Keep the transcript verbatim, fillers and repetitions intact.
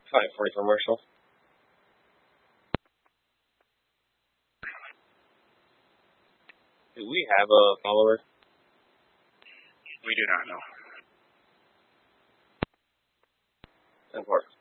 five forty-four Marshall. Do we have a follower? We do not know. ten four.